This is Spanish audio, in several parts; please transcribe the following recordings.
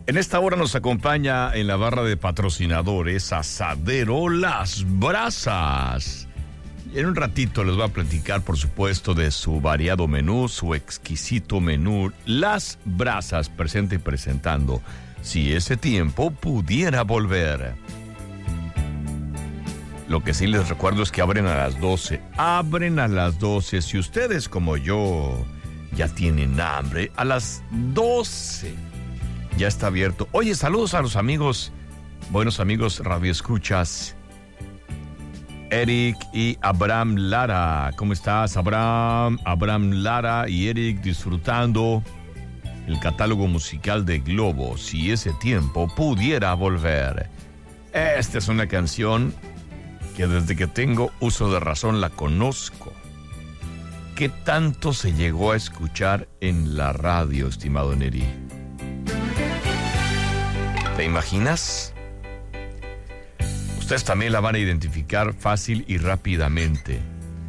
En esta hora nos acompaña en la barra de patrocinadores Asadero Las Brasas. En un ratito les voy a platicar, por supuesto, de su variado menú, su exquisito menú. Las Brasas, presente y presentando. Si ese tiempo pudiera volver. Lo que sí les recuerdo es que abren a las 12. Abren a las 12. Si ustedes, como yo, ya tienen hambre, a las 12 ya está abierto. Oye, saludos a los amigos, buenos amigos radioescuchas, Eric y Abraham Lara. ¿Cómo estás, Abraham? Abraham Lara y Eric disfrutando el catálogo musical de Globo, Si ese tiempo pudiera volver. Esta es una canción que desde que tengo uso de razón la conozco. ¿Qué tanto se llegó a escuchar en la radio, estimado Neri? ¿Te imaginas? Ustedes también la van a identificar fácil y rápidamente.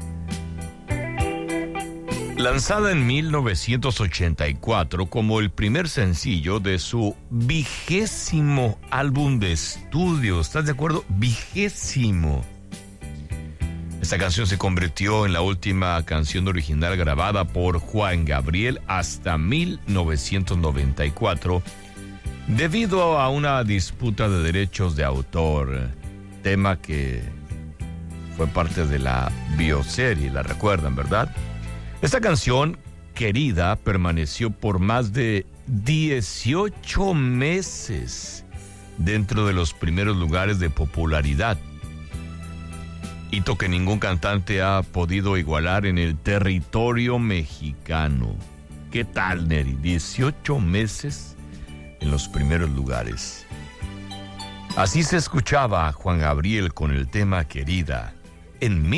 Lanzada en 1984 como el primer sencillo de su 20º álbum de estudio. ¿Estás de acuerdo? 20º. Esta canción se convirtió en la última canción original grabada por Juan Gabriel hasta 1994, debido a una disputa de derechos de autor, tema que fue parte de la bioserie, la recuerdan, ¿verdad? Esta canción, Querida, permaneció por más de 18 meses dentro de los primeros lugares de popularidad. Hito que ningún cantante ha podido igualar en el territorio mexicano. ¿Qué tal, Neri? 18 meses en los primeros lugares. Así se escuchaba a Juan Gabriel con el tema Querida en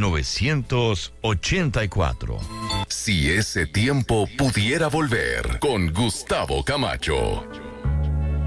1984. Si ese tiempo pudiera volver, con Gustavo Camacho.